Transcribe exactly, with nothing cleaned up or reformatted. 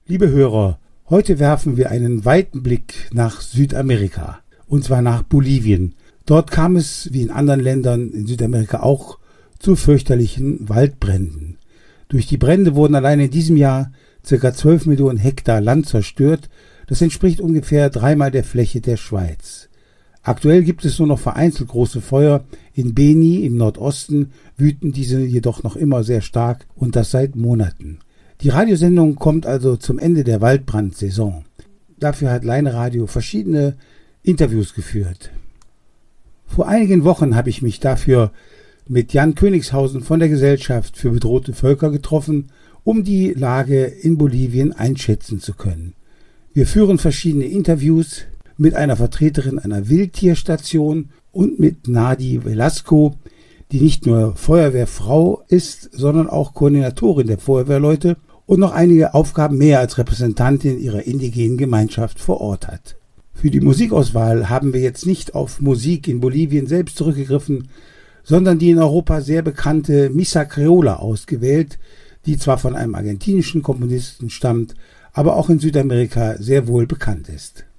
Liebe Hörer, heute werfen wir einen weiten Blick nach Südamerika, und zwar nach Bolivien. Dort kam es, wie in anderen Ländern in Südamerika auch, zu fürchterlichen Waldbränden. Durch die Brände wurden allein in diesem Jahr ca. zwölf Millionen Hektar Land zerstört. Das entspricht ungefähr dreimal der Fläche der Schweiz. Aktuell gibt es nur noch vereinzelt große Feuer. In Beni im Nordosten wüten diese jedoch noch immer sehr stark, und das seit Monaten. Die Radiosendung kommt also zum Ende der Waldbrandsaison. Dafür hat Leine Radio verschiedene Interviews geführt. Vor einigen Wochen habe ich mich dafür mit Jan Königshausen von der Gesellschaft für bedrohte Völker getroffen, um die Lage in Bolivien einschätzen zu können. Wir führen verschiedene Interviews mit einer Vertreterin einer Wildtierstation und mit Nadi Velasco, die nicht nur Feuerwehrfrau ist, sondern auch Koordinatorin der Feuerwehrleute und noch einige Aufgaben mehr als Repräsentantin ihrer indigenen Gemeinschaft vor Ort hat. Für die Musikauswahl haben wir jetzt nicht auf Musik in Bolivien selbst zurückgegriffen, sondern die in Europa sehr bekannte Missa Creola ausgewählt, die zwar von einem argentinischen Komponisten stammt, aber auch in Südamerika sehr wohl bekannt ist.